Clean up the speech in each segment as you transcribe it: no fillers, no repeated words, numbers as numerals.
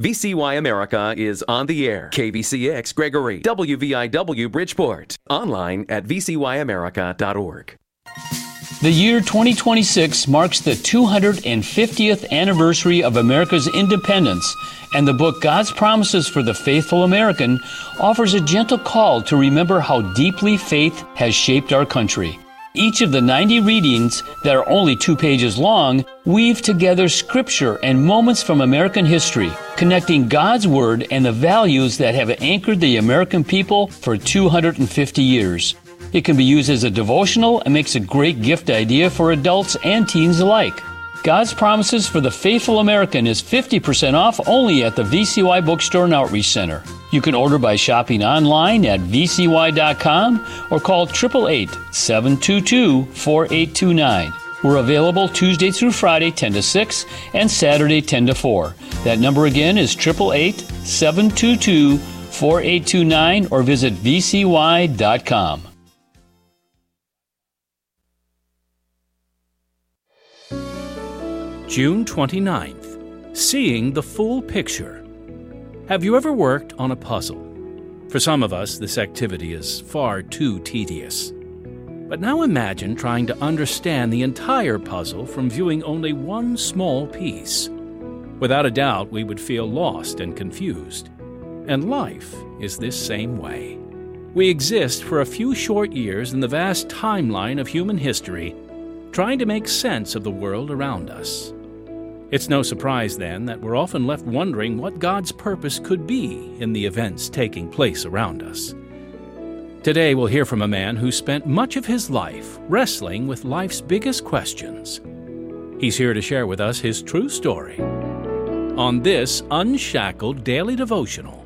VCY America is on the air. KVCX Gregory, WVIW Bridgeport. Online at vcyamerica.org. The year 2026 marks the 250th anniversary of America's independence, and the book God's Promises for the Faithful American offers a gentle call to remember how deeply faith has shaped our country. Each of the 90 readings that are only 2 pages long weave together scripture and moments from American history, connecting God's Word and the values that have anchored the American people for 250 years. It can be used as a devotional and makes a great gift idea for adults and teens alike. God's Promises for the Faithful American is 50% off only at the VCY Bookstore and Outreach Center. You can order by shopping online at vcy.com or call 888-722-4829. We're available Tuesday through Friday 10 to 6 and Saturday 10 to 4. That number again is 888-722-4829 or visit vcy.com. June 29th, Seeing the Full Picture. Have you ever worked on a puzzle? For some of us, this activity is far too tedious. But now imagine trying to understand the entire puzzle from viewing only one small piece. Without a doubt, we would feel lost and confused. And life is this same way. We exist for a few short years in the vast timeline of human history, trying to make sense of the world around us. It's no surprise, then, that we're often left wondering what God's purpose could be in the events taking place around us. Today, we'll hear from a man who spent much of his life wrestling with life's biggest questions. He's here to share with us his true story on this Unshackled Daily Devotional.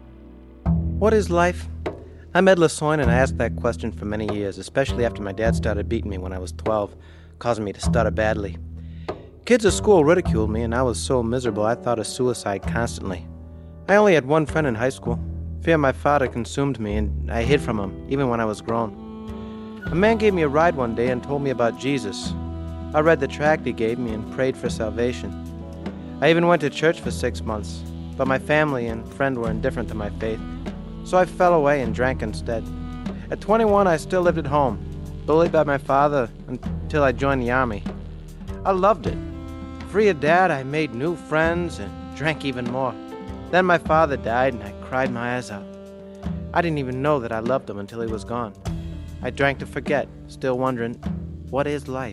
What is life? I'm Ed Lasoin, and I asked that question for many years, especially after my dad started beating me when I was 12, causing me to stutter badly. Kids at school ridiculed me, and I was so miserable I thought of suicide constantly. I only had one friend in high school. Fear of my father consumed me, and I hid from him, even when I was grown. A man gave me a ride one day and told me about Jesus. I read the tract he gave me and prayed for salvation. I even went to church for 6 months, but my family and friend were indifferent to my faith, so I fell away and drank instead. At 21, I still lived at home, bullied by my father until I joined the Army. I loved it. Free of Dad, I made new friends and drank even more. Then my father died and I cried my eyes out. I didn't even know that I loved him until he was gone. I drank to forget, still wondering, what is life?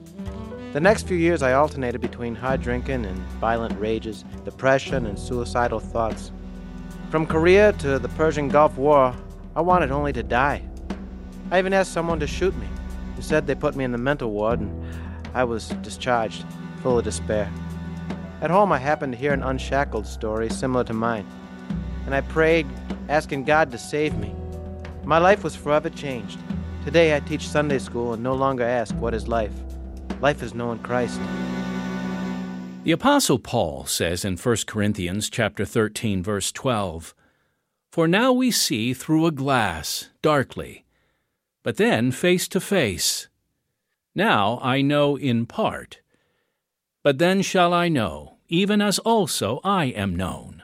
The next few years I alternated between hard drinking and violent rages, depression and suicidal thoughts. From Korea to the Persian Gulf War, I wanted only to die. I even asked someone to shoot me. Instead, they put me in the mental ward and I was discharged, full of despair. At home, I happened to hear an Unshackled story similar to mine, and I prayed, asking God to save me. My life was forever changed. Today, I teach Sunday school and no longer ask, what is life? Life is knowing Christ. The Apostle Paul says in 1 Corinthians chapter 13, verse 12, "For now we see through a glass, darkly, but then face to face. Now I know in part, but then shall I know, even as also I am known."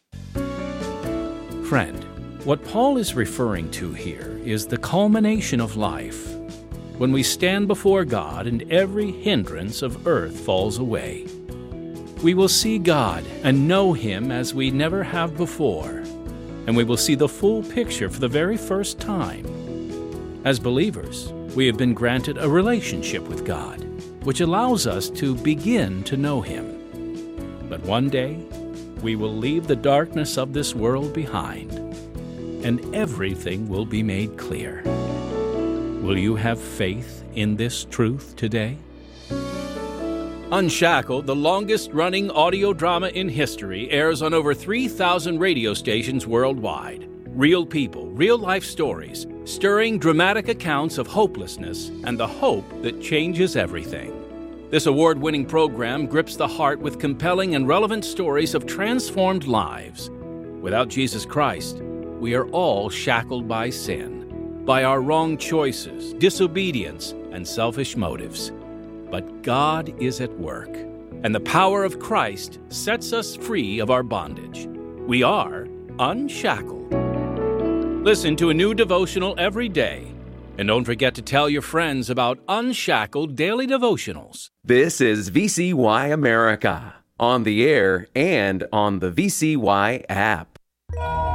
Friend, what Paul is referring to here is the culmination of life, when we stand before God and every hindrance of earth falls away. We will see God and know Him as we never have before, and we will see the full picture for the very first time. As believers, we have been granted a relationship with God, which allows us to begin to know Him. But one day, we will leave the darkness of this world behind, and everything will be made clear. Will you have faith in this truth today? Unshackled, the longest-running audio drama in history, airs on over 3,000 radio stations worldwide. Real people, real-life stories, stirring dramatic accounts of hopelessness and the hope that changes everything. This award-winning program grips the heart with compelling and relevant stories of transformed lives. Without Jesus Christ, we are all shackled by sin, by our wrong choices, disobedience, and selfish motives. But God is at work, and the power of Christ sets us free of our bondage. We are unshackled. Listen to a new devotional every day. And don't forget to tell your friends about Unshackled Daily Devotionals. This is VCY America, on the air and on the VCY app.